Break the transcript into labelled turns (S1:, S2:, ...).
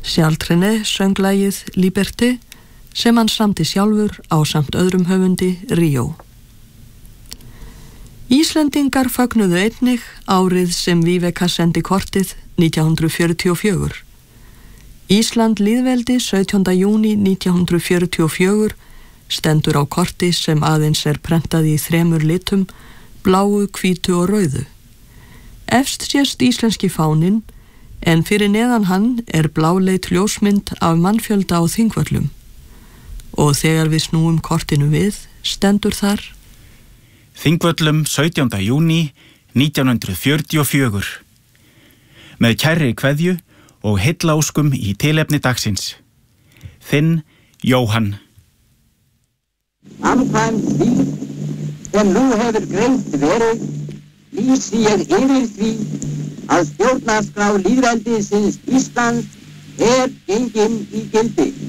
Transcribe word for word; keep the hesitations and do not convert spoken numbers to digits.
S1: Charles Trenet söng lagið Liberté sem hann samdi sjálfur á samt öðrum höfundi Ríó. Íslendingar fögnuðu einnig árið sem Viveka sendi kortið nítján hundrað fjörutíu og fjögur. Ísland lýðveldi sautjánda júní nítján hundrað fjörutíu og fjögur stendur á korti sem aðeins er prentað í þremur litum, bláu, hvítu og rauðu. Efst sést íslenski fáninn, en fyrir neðan hann er bláleit ljósmynd af mannfjölda á Þingvöllum. Og þegar við snúum kortinu við, stendur þar:
S2: Þingvöllum sautjánda júní nítján hundrað fjörutíu og fjögur. Með kærri kveðju og heillaóskum í tilefni dagsins. Þinn Jóhann.
S3: Samkvæmt því sem nú hefur greint verið, lýsi ég yfir því að stjórnarskrá lýðveldisins Íslands er gengin í gildi.